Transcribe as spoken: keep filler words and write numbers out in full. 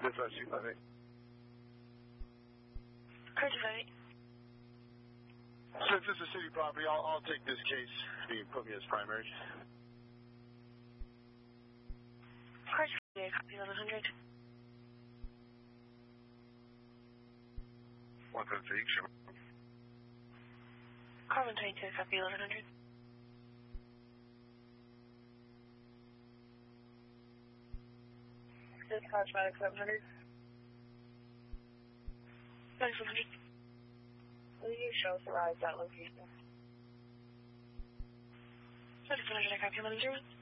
five two five eight. Car two five eight. Since this is city property, I'll, I'll take this case. You can put me as primary. Car two five eight, copy eleven hundred. one fifty, sure. Car one twenty-two, copy eleven hundred. This car traffic seven hundred. ninety-seven hundred. Will you show us arrived at location? ninety-seven hundred, I copy eleven zero.